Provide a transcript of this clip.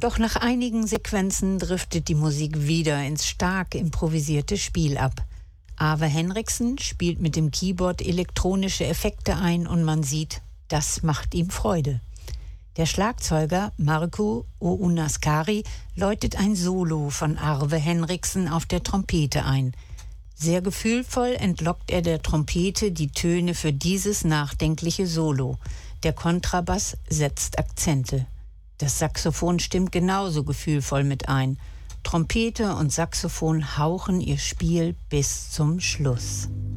Doch nach einigen Sequenzen driftet die Musik wieder ins stark improvisierte Spiel ab. Ave Henriksen spielt mit dem Keyboard elektronische Effekte ein und man sieht, das macht ihm Freude. Der Schlagzeuger Markku Ounnaskari läutet ein Solo von Arve Henriksen auf der Trompete ein. Sehr gefühlvoll entlockt er der Trompete die Töne für dieses nachdenkliche Solo. Der Kontrabass setzt Akzente. Das Saxophon stimmt genauso gefühlvoll mit ein. Trompete und Saxophon hauchen ihr Spiel bis zum Schluss.